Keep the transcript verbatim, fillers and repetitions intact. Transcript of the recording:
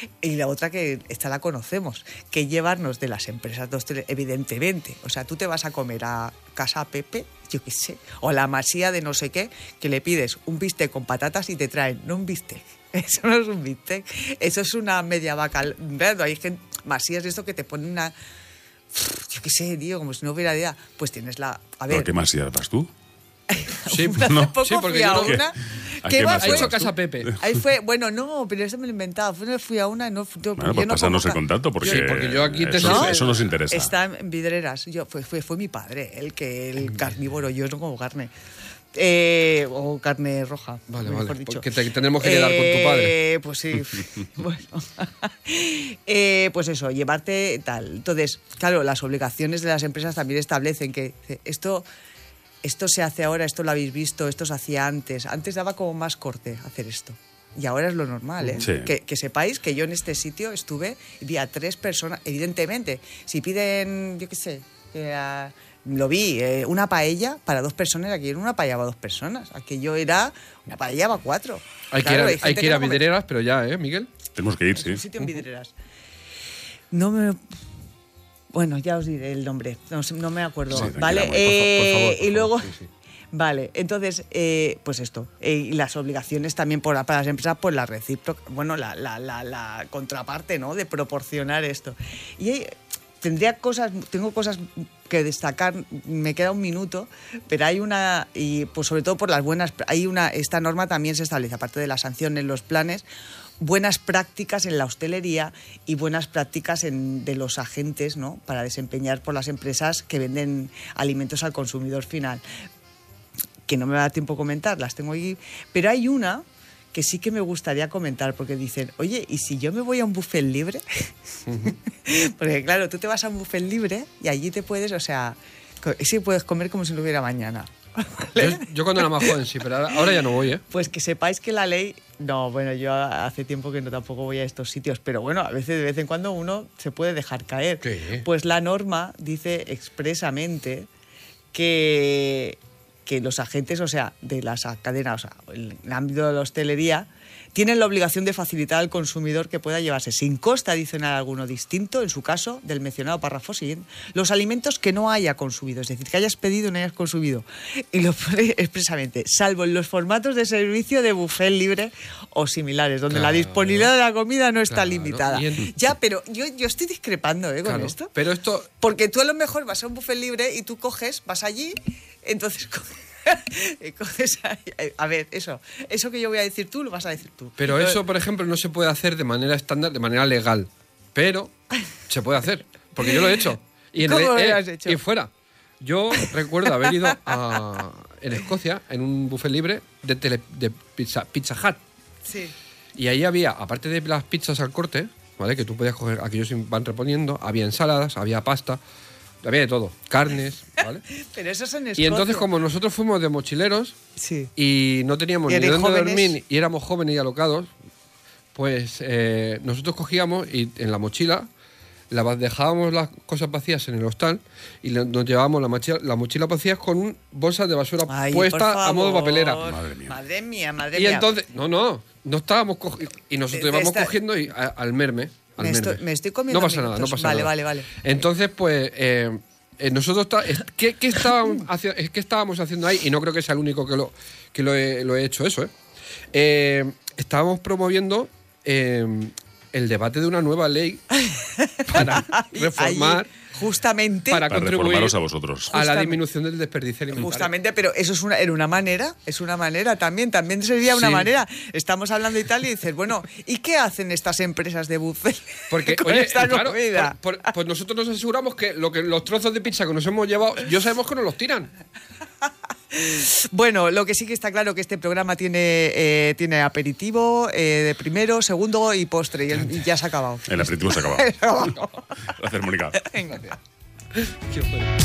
Y la otra, que esta la conocemos, que llevarnos de las empresas de hostelería, evidentemente. O sea, tú te vas a comer a Casa Pepe, yo qué sé, o a la Masía de no sé qué, que le pides un bistec con patatas y te traen, no un bistec. Eso no es un bistec, eso es una media vaca. Hay gente, Masías de esto que te ponen una... Yo qué sé, tío, como si no hubiera idea. Pues tienes la... A ver... ¿Pero qué Masía vas tú? Sí, hace no, poco sí, porque fui a yo no- una... ¿A que qué va, Masía fue- Ha hecho vas tú? Casa Pepe. Ahí fue, bueno, no, pero eso me lo he inventado. Fue, fui a una y no... Yo, Bueno, yo pues no pásanos como el contacto porque, Sí, porque yo aquí te eso, soy- eso nos interesa. Está en Vidreras. Yo, fue, fue, fue mi padre, el que el carnívoro, yo no como carne. Eh, o carne roja, Vale, mejor vale, dicho. porque te tenemos que quedar con tu padre. Eh, Pues sí, bueno. Eh, pues eso, llevarte tal. Entonces, claro, las obligaciones de las empresas también establecen que esto, esto se hace ahora, esto lo habéis visto, esto se hacía antes. Antes daba como más corte hacer esto. Y ahora es lo normal, ¿eh? Sí. Que, que sepáis que yo en este sitio estuve y vi a tres personas, evidentemente, si piden, yo qué sé, eh, a- lo vi, eh, una paella para dos personas, aquí era una paella para dos personas, aquello era una paella para cuatro. Hay Claro, que ir a, gente hay que ir a no come- Vidreras, pero ya, ¿eh, Miguel? Tenemos que ir, Es un sí. sitio en Vidreras. No me... Bueno, ya os diré el nombre, no, sé- no me acuerdo, Sí, tranquila, ¿vale? amor, por fa- por Eh, favor, por y luego... favor, sí, sí. Vale, entonces, eh, pues esto, eh, y las obligaciones también por, para las empresas, pues la recíproca, bueno, la, la, la, la contraparte, ¿no?, de proporcionar esto. Y hay- tendría cosas, tengo cosas que destacar, me queda un minuto, pero hay una, y pues sobre todo por las buenas, hay una, esta norma también se establece, aparte de las sanciones, los planes, buenas prácticas en la hostelería y buenas prácticas en, de los agentes, ¿no?, para desempeñar por las empresas que venden alimentos al consumidor final, que no me da tiempo a comentar, las tengo aquí, pero hay una que sí que me gustaría comentar, porque dicen, oye, ¿y si yo me voy a un buffet libre? Porque claro, tú te vas a un buffet libre y allí te puedes, o sea, co- sí puedes comer como si no hubiera mañana. Yo, yo cuando era más joven sí, pero ahora, ahora ya no voy, ¿eh? Pues que sepáis que la ley... No, bueno, yo hace tiempo que no tampoco voy a estos sitios, pero bueno, a veces de vez en cuando uno se puede dejar caer. Sí. Pues la norma dice expresamente que, que los agentes, o sea, de las cadenas, o sea, el, el ámbito de la hostelería, tienen la obligación de facilitar al consumidor que pueda llevarse sin coste adicional alguno distinto, en su caso, del mencionado párrafo siguiente, los alimentos que no haya consumido, es decir, que hayas pedido y no hayas consumido. Y lo pone expresamente, salvo en los formatos de servicio de buffet libre o similares, donde la Claro. disponibilidad de la comida no está Claro. limitada. Y en- Ya, pero yo, yo estoy discrepando, ¿eh?, con Claro, esto. pero esto... Porque tú a lo mejor vas a un buffet libre y tú coges, vas allí, entonces co- coges ahí- a ver, eso, eso que yo voy a decir tú, lo vas a decir tú. Pero eso, por ejemplo, no se puede hacer de manera estándar, de manera legal. Pero se puede hacer. Porque yo lo he hecho. Y en ¿Cómo el- lo has hecho? Y fuera. Yo recuerdo haber ido a, en Escocia en un buffet libre de, tele- de pizza, Pizza Hut. Sí. Y ahí había, aparte de las pizzas al corte, ¿vale?, que tú podías coger, aquellos van reponiendo, había ensaladas, había pasta, había de todo, carnes, ¿vale? Pero eso es en Y Escocia. entonces, como nosotros fuimos de mochileros Sí. y no teníamos ¿Y ni erais dónde jóvenes? dormir y éramos jóvenes y alocados, pues eh, nosotros cogíamos y en la mochila la, va- dejábamos las cosas vacías en el hostal y le- nos llevábamos la mochila, la mochila vacía con un bolsas de basura Ay, por puesta a modo favor. papelera. Madre mía. Madre mía, madre Y mía. entonces, no, no, no estábamos cogiendo. Y nosotros De- de íbamos esta- cogiendo y a- al merme. Al Me merme. estoy- me estoy comiendo No pasa nada, no minutos. pasa Vale, nada. vale, vale. Entonces, pues, eh, eh, nosotros está- es- ¿qué, qué estábamos haci- es- qué estábamos haciendo ahí? Y no creo que sea el único que lo, que lo, he, lo he hecho eso, ¿eh? Eh, estábamos promoviendo eh, el debate de una nueva ley para reformar, Allí, justamente. para Para contribuir reformaros a vosotros. a la Justamente. disminución del desperdicio alimentario. Justamente, pero eso es una, era una manera, es una manera también, también sería una Sí. manera. Estamos hablando de Italia y dices, bueno, ¿y qué hacen estas empresas de buffet Porque, con oye, esta claro, comida? por- por- pues nosotros nos aseguramos que, lo que los trozos de pizza que nos hemos llevado, yo sabemos que nos los tiran. Bueno, lo que sí que está claro que este programa tiene, eh, tiene aperitivo eh, de primero, segundo y postre, y, el- y ya se ha acabado. El aperitivo se acaba. Se ha acabado. Gracias, Mónica. Venga, tío. Qué fuerte.